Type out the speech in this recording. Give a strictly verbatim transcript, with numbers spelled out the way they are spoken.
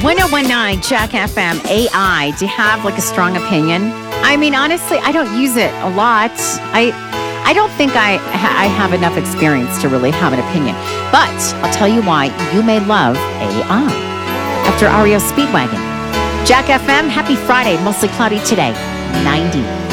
ten nineteen Jack F M, A I. Do you have like a strong opinion? I mean, honestly, I don't use it a lot. I I don't think I, ha- I have enough experience to really have an opinion. But I'll tell you why you may love A I. After R E O Speedwagon. Jack F M, happy Friday. Mostly cloudy today. ninety.